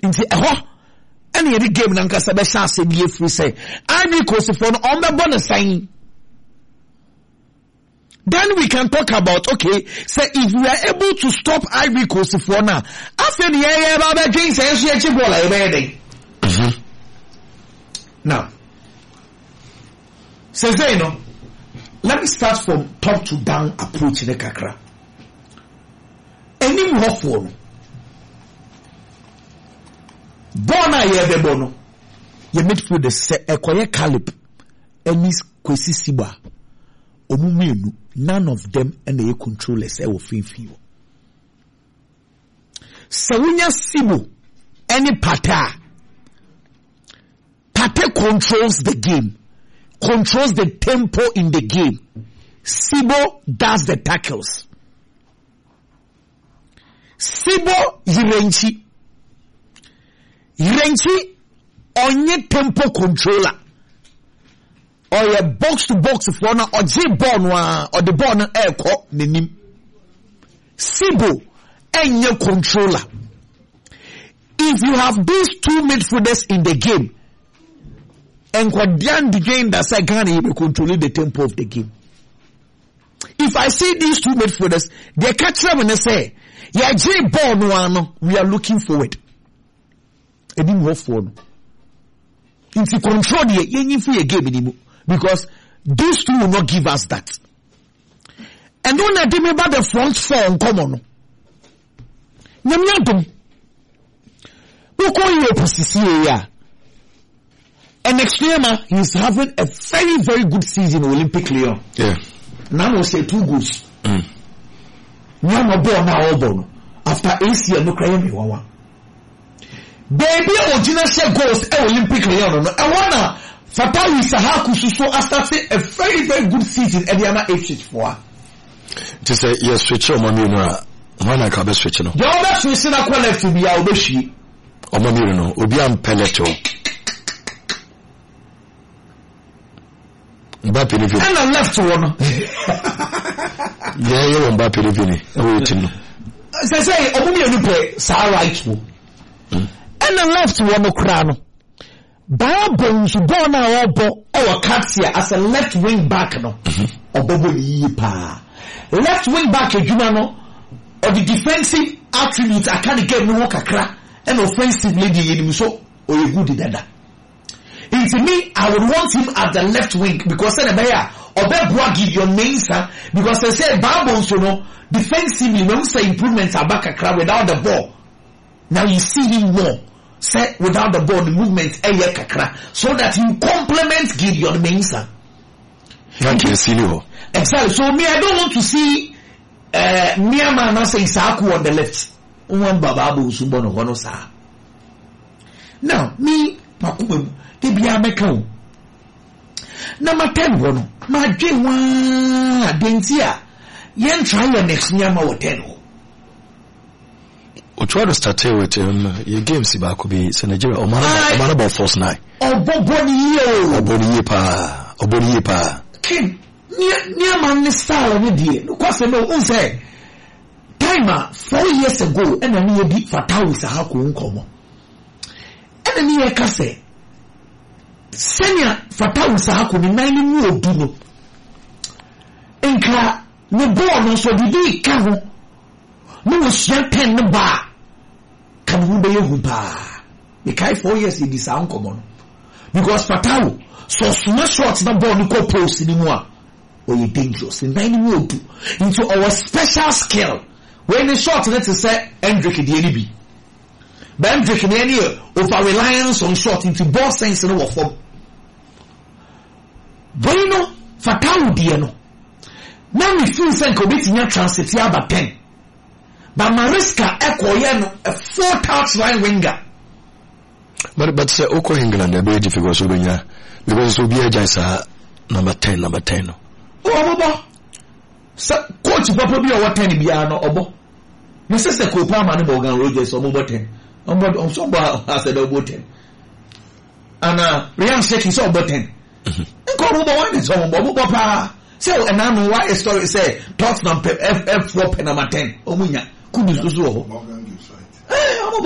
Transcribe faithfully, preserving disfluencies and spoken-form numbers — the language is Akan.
Inti eho any any game nanka sabe chance be free say Ivory Coast for on the bonus sign. Then we can talk about okay, say if we are able to stop Ivory Coast for now, after the yeah yeah James say she ball like mhm. Now, says so, you know, let me start from top to down approach in the kakra. Any more for Bona ye de bono. Ye midfield se ekoye Caleb, Enis Kwesi Siba. Omumenu, none of them and they control as ewo finfi. Sawunya Sibu, any pata. Pate controls the game, controls the tempo in the game. Sibo does the tackles. Sibo Yirenchi. Yirenchi onye tempo controller. Or a box to box for now, or J ball or the ball air co nenim. Sibo enye controller. If you have these two midfielders in the game, and Kwadian the game that say Ghana will control the tempo of the game. If I see these two midfielders, they catch them and they say, yeah, J ball no, we are looking forward. It didn't work for no. If you control the you for a game anymore. Because these two will not give us that. And when I remember the front four in common, Nyamyadum, we call you a position here. And next year, he's having a very, very good season in Olympic Lyon. Yeah. Now we'll say two goals. Mm. Nyama born now all born. After A C L, no crying me one. Baby, original share goals at Olympic Lyon. I wanna. Fatawi Sahaku Suso started a very, very good season at the Ana F H four. To say, yes, switch on Mamina. When I can be switching on. The other switching up left to be Albeshi. Or Mamino, Obiam Peleto. Mbappe Livini. And I left one. Yeah, you're Mbappe Livini. I'm waiting. As I say, Omuni Lupe, Sarah right. And I left one crown. Bones born our our Katsia as a left wing back no or Bobo Yipa. Left wing back no or the defensive attributes I can't get no kakra and offensive lady in so or you good dada. Into me, I would want him at the left wing because then or Bebwa give your names because they say Babons you know defensively when we say improvements are back kakra without the ball. Now you see him more. Set without the ball, the movement eye kakra, so that you complement Gideon Mensah. Exactly. So me, I don't want to see uh Myanmar now saying Saku on the left. One bababu sumbono hono sa. Now me, makume they be American. Number ten one, my dream one dentia. Yen try your next Myanmar or ten. We try to start here with um, your games about could be Nigeria or man about force nine. Oh, Boboni, oh, Boboni pa, oh, Boboni pa. King, near near man, the style of it. No question, no, who say, timer four years ago, and a near deep fatal with a haku uncommon. And a near casse. Senior fatal with a haku in nine new duno. Enka, no born, so the day cavo. No was ten no bar. Can you be a bar? The kai four years in this uncommon. Because Fatao, so small shots the ball no post anymore. Or you dangerous. And then you do into our special skill. When the shot let's say Hendrick the enemy. But Hendrick the enemy over reliance on shot into ball sense and over form. Bueno, Fatao Diano. Now we feel saying committing your transit about ten. But Mariska Ekoyen a four touch line winger. But but say Oko England a very difficult so because it will be a Jaisa number ten, number ten. Oh Bobo. So coach Papa be over ten biano obo. My sister Copa Man Morgan Rogers or over ten. On board on so I said over ten. And uh Ryan Shake is over ten. And call over one is on Bobo Papa. So and I know why a story say Tottenham F F four pen number ten. Omunya. Could be so.